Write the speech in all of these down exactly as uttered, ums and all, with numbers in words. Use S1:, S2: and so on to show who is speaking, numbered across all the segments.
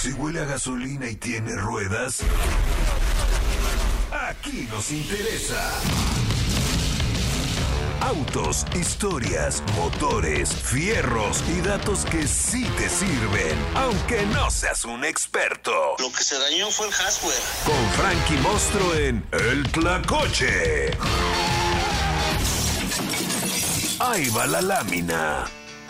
S1: Si huele a gasolina y tiene ruedas, aquí nos interesa. Autos, historias, motores, fierros y datos que sí te sirven, aunque no seas un experto.
S2: Lo que se dañó fue el hardware.
S1: Con Frankie Monstruo en El Tlacoche. Ahí va la lámina.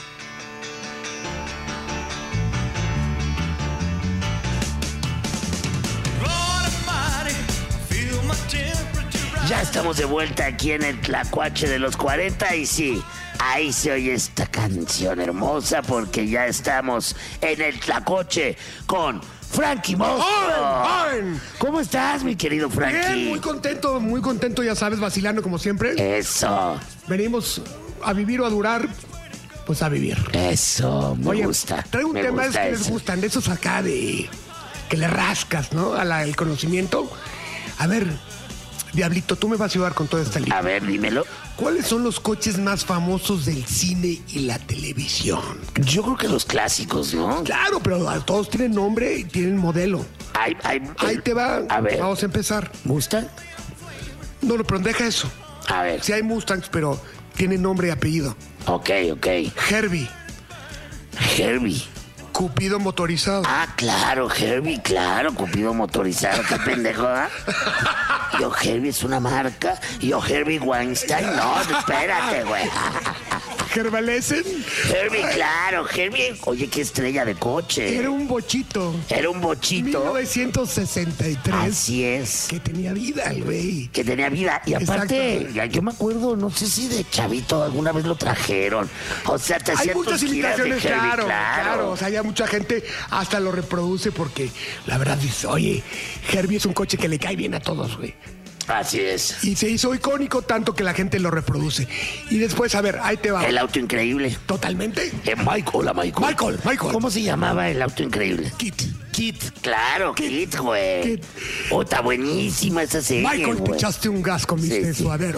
S3: Ya estamos de vuelta aquí en el Tlacuache de los cuarenta y sí, ahí se oye esta canción hermosa porque ya estamos en el Tlacoche con Frankie Monstruo. ¿Cómo estás, mi querido Frankie?
S4: Bien, muy contento, muy contento, ya sabes, vacilando como siempre.
S3: Eso.
S4: Venimos a vivir o a durar, pues a vivir.
S3: Eso, me
S4: Oye,
S3: gusta.
S4: Traigo un
S3: me
S4: tema
S3: gusta
S4: que les
S3: eso.
S4: gustan, de esos acá de que le rascas, ¿no? Al conocimiento. A ver, Diablito, tú me vas a ayudar con toda esta lista.
S3: A ver, dímelo.
S4: ¿Cuáles son los coches más famosos del cine y la televisión?
S3: Yo creo que los clásicos, ¿no?
S4: Claro, pero todos tienen nombre y tienen modelo.
S3: Ay, ay,
S4: Ahí te va.
S3: A ver.
S4: Vamos a empezar.
S3: ¿Mustang?
S4: No, no, pero deja eso.
S3: A ver.
S4: Sí hay Mustangs, pero tienen nombre y apellido.
S3: Ok, ok.
S4: Herbie,
S3: Herbie.
S4: Cupido motorizado.
S3: Ah, claro, Herbie, claro, Cupido motorizado, qué pendejo, ¿eh? Yo Herbie es una marca, yo Herbie Weinstein, no, espérate, güey.
S4: Herbalesen.
S3: Herbie, claro, Herbie, oye, qué estrella de coche.
S4: Era un bochito.
S3: Era un bochito.
S4: mil novecientos sesenta y tres.
S3: Así es.
S4: Que tenía vida, el güey.
S3: Que tenía vida. Y aparte,
S4: Exacto.
S3: ya, yo me acuerdo, no sé si de chavito alguna vez lo trajeron. O sea, te
S4: Hay
S3: hacían
S4: muchas
S3: tus giras de
S4: imitaciones,
S3: Herbie,
S4: claro, claro. O sea, ya mucha gente hasta lo reproduce porque la verdad dice, oye, Herbie es un coche que le cae bien a todos, güey.
S3: Así es.
S4: Y se hizo icónico tanto que la gente lo reproduce. Y después, a ver, ahí te va.
S3: El auto increíble.
S4: Totalmente.
S3: Eh, Michael, hola Michael.
S4: Michael, Michael.
S3: ¿Cómo se llamaba el auto increíble?
S4: Kit.
S3: Kit, claro,
S4: Kit.
S3: Kit, güey.
S4: Kit.
S3: Oh, está buenísima esa serie,
S4: Michael, te
S3: güey.
S4: echaste un gas con mi
S3: Sí, sí.
S4: suadero.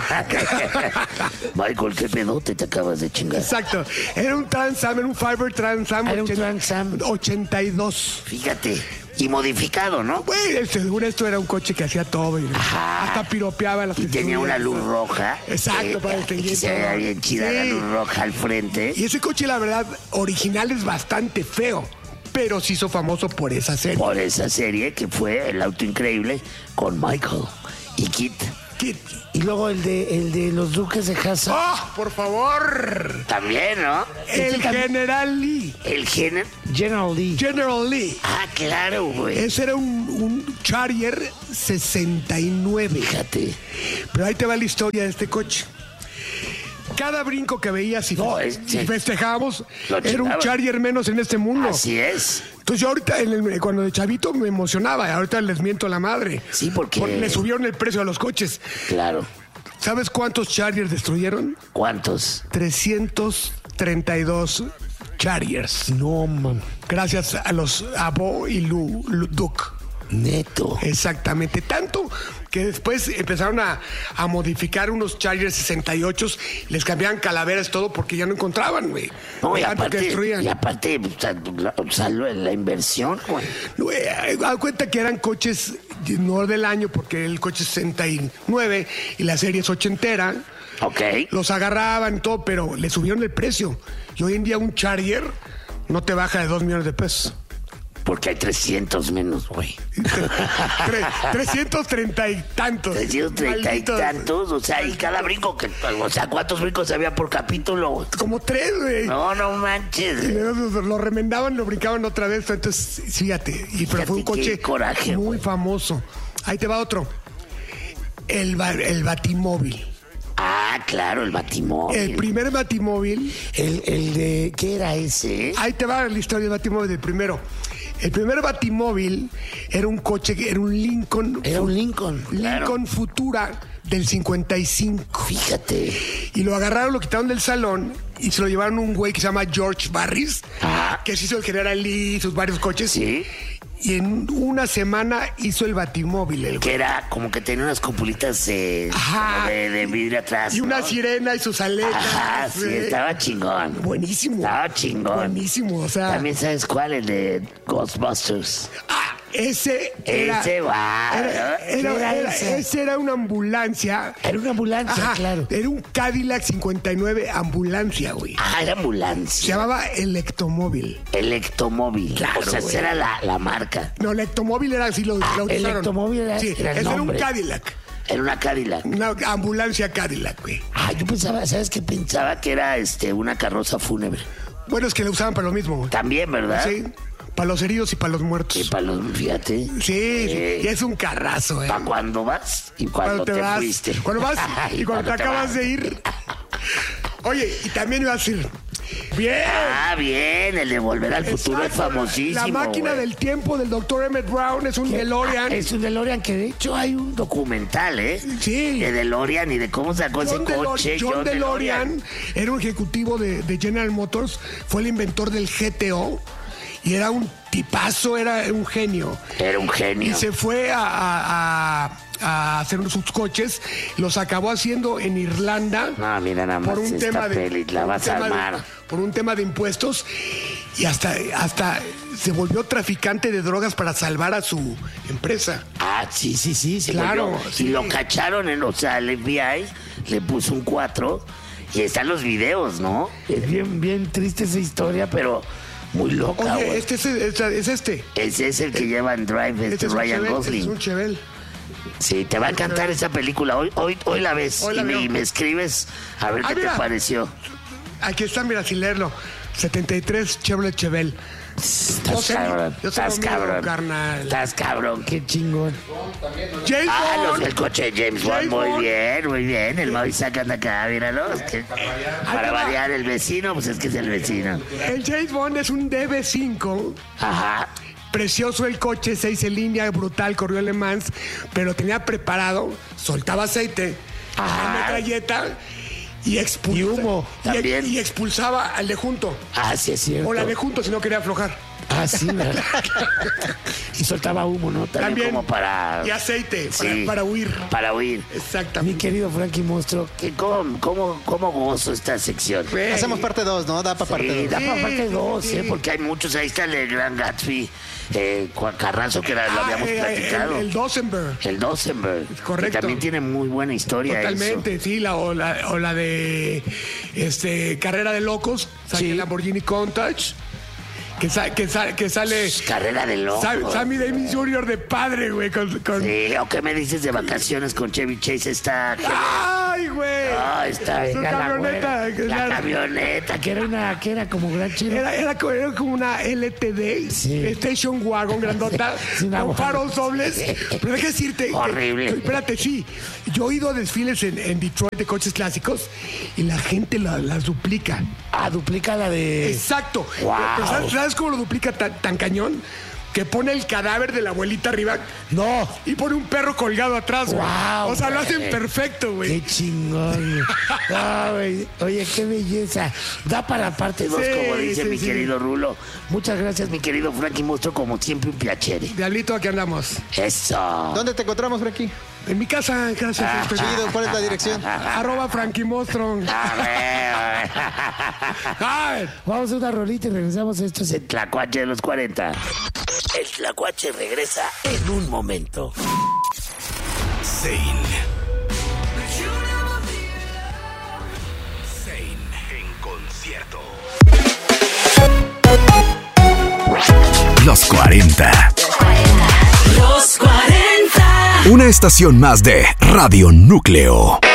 S3: Michael, qué pedote te acabas de chingar.
S4: Exacto. Era un Trans Am, era un Fiber Trans Am.
S3: Era un
S4: ochenta
S3: Trans Am.
S4: ochenta y dos.
S3: Fíjate, y modificado, ¿no?
S4: Güey, según esto era un coche que hacía todo. Y
S3: Ajá.
S4: hasta piropeaba las
S3: Y tenía una luz roja.
S4: Exacto, para distinguir
S3: y se veía
S4: todo.
S3: bien chida
S4: Sí.
S3: la luz roja al frente.
S4: Y ese coche, la verdad, original es bastante feo. Pero se hizo famoso por esa serie.
S3: Por esa serie que fue El auto increíble con Michael y Kit.
S4: Kit.
S3: Y luego el de el de los Duques de Hazzard.
S4: ¡Oh, por favor!
S3: También, ¿no?
S4: El
S3: Este tam-
S4: General Lee.
S3: El Gen- General Lee.
S4: General Lee.
S3: Ah, claro, güey.
S4: Ese era un, un Charger sesenta y nueve.
S3: Fíjate.
S4: Pero ahí te va la historia de este coche. Cada brinco que veías y,
S3: No,
S4: fe-
S3: es-
S4: y festejábamos
S3: Lo
S4: era un
S3: chingaba.
S4: Charger menos en este mundo.
S3: Así es.
S4: Entonces yo ahorita, en el- cuando de chavito me emocionaba, ahorita les miento la madre.
S3: Sí, porque-
S4: le subieron el precio a los coches.
S3: Claro.
S4: ¿Sabes cuántos Chargers destruyeron?
S3: ¿Cuántos?
S4: trescientos treinta y dos Chargers.
S3: No, man.
S4: Gracias a los a Bo y Lu, Lu- Duke.
S3: Neto.
S4: Exactamente, tanto que después empezaron a, a modificar unos Chargers sesenta y ocho, les cambiaban calaveras todo porque ya no encontraban, güey.
S3: No, y
S4: Tanto que
S3: aparte,
S4: destruían.
S3: y aparte, o sea, la, o sea, lo- la inversión, güey.
S4: Güey, da cuenta que eran coches no del año porque el coche es sesenta y nueve y la serie es ochentera.
S3: Ok.
S4: Los agarraban y todo, pero le subieron el precio. Y hoy en día un Charger no te baja de dos millones de pesos.
S3: Porque hay trescientos menos, güey.
S4: Tre- trescientos treinta y tantos.
S3: trescientos treinta y
S4: Malditos.
S3: tantos, o sea, y cada brinco que, o sea, ¿cuántos brincos había por capítulo?
S4: Como tres, güey.
S3: No, no manches.
S4: Y luego Lo, lo remendaban, lo brincaban otra vez. Entonces, fíjate. Y, pero fue un
S3: Fíjate qué
S4: coche
S3: coraje,
S4: muy
S3: güey.
S4: famoso. Ahí te va otro. El, ba- el Batimóvil.
S3: Ah, claro, el Batimóvil.
S4: El primer Batimóvil.
S3: El, el de, ¿qué era ese?
S4: Ahí te va la historia del Batimóvil del primero. El primer Batimóvil era un coche, que era un Lincoln.
S3: Era un Lincoln.
S4: Lincoln
S3: claro.
S4: Futura del cincuenta y cinco.
S3: Fíjate.
S4: Y lo agarraron, lo quitaron del salón y se lo llevaron a un güey que se llama George Barris,
S3: Ah.
S4: que se hizo el General Lee, sus varios coches.
S3: Sí.
S4: y en una semana hizo el Batimóvil. El
S3: que era como que tenía unas cupulitas eh, como de, de vidrio atrás.
S4: Y
S3: ¿no?
S4: una sirena y sus aletas.
S3: Ajá, sí,
S4: eh.
S3: estaba chingón.
S4: Buenísimo.
S3: Estaba chingón.
S4: Buenísimo, o sea.
S3: También sabes cuál, el de Ghostbusters.
S4: Ah, ese era.
S3: Ese, wow.
S4: Era, era,
S3: era
S4: era,
S3: ese?
S4: ese era una ambulancia.
S3: Era una ambulancia,
S4: Ajá,
S3: claro.
S4: Era un Cadillac cincuenta y nueve ambulancia, güey.
S3: Ah, era
S4: Se
S3: ambulancia.
S4: llamaba Electomóvil.
S3: Electomóvil.
S4: Claro,
S3: o sea,
S4: güey.
S3: esa era la, la marca.
S4: No, Electomóvil era así, lo,
S3: Ah,
S4: lo usaron.
S3: Electomóvil era-
S4: Sí,
S3: era el
S4: ese era un
S3: nombre.
S4: Cadillac.
S3: Era una Cadillac.
S4: Una ambulancia Cadillac, güey.
S3: Ah, yo pensaba, ¿sabes qué? Pensaba que era este una carroza fúnebre.
S4: Bueno, es que la usaban para lo mismo, güey.
S3: También, ¿verdad?
S4: Sí, para los heridos y para los muertos.
S3: Y para los, fíjate.
S4: Sí,
S3: Eh,
S4: sí, y es un carrazo, eh.
S3: ¿Para cuándo vas? Y cuando, te,
S4: vas,
S3: fuiste.
S4: Cuando vas y cuando te
S3: te
S4: acabas
S3: vas.
S4: de ir. Oye, y también iba a decir, bien.
S3: Ah, bien, el de Volver al Futuro es
S4: Exacto,
S3: famosísimo.
S4: La máquina
S3: güey.
S4: del tiempo del doctor Emmett Brown es un
S3: Ah,
S4: DeLorean.
S3: es un DeLorean que de hecho hay un documental, ¿eh?
S4: Sí.
S3: De DeLorean y de cómo sacó ese
S4: John, Delor-
S3: coche.
S4: John DeLorean era un ejecutivo de, de General Motors, fue el inventor del G T O y era un tipazo, era un genio.
S3: Era un genio.
S4: Y se fue a, a- a- a hacer sus coches, los acabó haciendo en Irlanda.
S3: No, mira nada más
S4: por un
S3: esta
S4: tema de,
S3: peli, la
S4: por un
S3: vas a
S4: tema de-
S3: armar.
S4: por un tema de impuestos y hasta, hasta se volvió traficante de drogas para salvar a su empresa.
S3: Ah, sí, sí, sí. Se
S4: Claro,
S3: volvió.
S4: sí.
S3: Y lo cacharon, en, o sea, el F B I le puso un cuatro y están los videos, ¿no? Es bien, bien triste esa historia, pero muy loca, güey.
S4: Oye, este es, es, es este.
S3: Ese es el que lleva en Drive, este,
S4: Este es un
S3: Ryan
S4: Chevelle, este
S3: Gosling.
S4: es un Chevelle.
S3: Sí, te va a encantar esa película. Hoy, hoy, hoy la ves
S4: Hoy la
S3: y, me,
S4: veo.
S3: y me escribes a ver
S4: Ah,
S3: qué
S4: mira.
S3: te pareció.
S4: Aquí está, mira, sin leerlo. setenta y tres Chevrolet Chevelle. Yo
S3: Estás
S4: sé-
S3: cabrón,
S4: yo sé
S3: estás
S4: lo mío,
S3: cabrón.
S4: carnal.
S3: Estás cabrón, qué chingón.
S4: James
S3: Ah, los
S4: Bond.
S3: del coche de James Bond,
S4: James
S3: muy
S4: Bond.
S3: bien, muy bien. El Moy sacando acá, míralo. es que- para
S4: te va.
S3: variar el vecino, pues es que es el vecino.
S4: El James Bond es un D B cinco.
S3: Ajá.
S4: Precioso el coche, seis en línea, brutal, corrió Le Mans, pero tenía preparado, soltaba aceite,
S3: Ajá.
S4: una metralleta y expulsaba.
S3: Y humo,
S4: y, ex-
S3: también.
S4: y expulsaba al de junto.
S3: Ah, sí es cierto.
S4: O la de junto si no quería aflojar.
S3: Ah, sí, ¿verdad? Y soltaba humo, ¿no? También,
S4: También.
S3: como para...
S4: Y aceite, para,
S3: Sí,
S4: para huir.
S3: Para huir. Mi
S4: Exactamente.
S3: querido Frankie Monstruo, que cómo, cómo, cómo gozo esta sección.
S4: Güey.
S5: Hacemos parte dos, ¿no? Da para parte
S3: Sí,
S5: dos.
S3: da para
S4: Sí,
S3: parte
S4: sí,
S3: dos,
S4: sí.
S3: ¿eh? Porque hay muchos. Ahí está el de Gran Gatsby, eh, Juan Carranzo, que era- lo
S4: Ah,
S3: habíamos
S4: eh,
S3: platicado.
S4: el, el Dosenberg.
S3: El Dosenberg.
S4: Correcto.
S3: Que también tiene muy buena historia.
S4: Totalmente, sí, la, o, la, o la de este Carrera de Locos, sale
S3: Sí.
S4: el Lamborghini Countach, que, sa- que, sa- que sale
S3: eso. Carrera de loco.
S4: Sam- Sammy Davis junior de padre, güey, con... con-
S3: Sí, ¿o qué me dices de vacaciones con Chevy Chase? Está...
S4: ¡Ay, güey!
S3: Ah, está
S4: Su
S3: venga, la
S4: camioneta.
S3: güera.
S4: que
S3: La
S4: era-
S3: camioneta, que era una, que era como gran chino.
S4: Era, era, co- era como una L T D,
S3: Sí.
S4: Station Wagon grandota,
S3: Sí, una
S4: con
S3: wagon.
S4: faros dobles. Pero déjame decirte. que-
S3: Horrible.
S4: que- espérate, sí. Yo he ido a desfiles en, en Detroit de coches clásicos y la gente la- las duplica.
S3: Ah, duplica la de...
S4: Exacto.
S3: Wow.
S4: Pero ¿sabes, sabes cómo lo duplica tan, tan cañón? Que pone el cadáver de la abuelita arriba
S3: No.
S4: y pone un perro colgado atrás, güey.
S3: Wow,
S4: O sea, lo
S3: güey.
S4: hacen perfecto, güey.
S3: Qué chingón. güey. No, güey. Oye, qué belleza. Da para parte dos,
S4: Sí,
S3: como dice
S4: sí,
S3: mi
S4: sí.
S3: querido Rulo. Muchas gracias, mi querido Frankie Monstruo, como siempre, un piacere.
S4: Diablito, aquí andamos.
S3: Eso.
S5: ¿Dónde te encontramos, Frankie?
S4: En mi casa, gracias.
S3: Ah,
S4: estoy-
S5: Chido, ¿cuál es la dirección?
S4: Arroba Frankie Monstro.
S3: A ver.
S4: A ver.
S3: Vamos a una rolita y regresamos. Esto es el Tlacuache de los cuarenta. El Tlacuache regresa en un momento.
S1: Zane. Zane en concierto. Los cuarenta.
S6: Los cuarenta.
S1: Una estación más de Radio Núcleo.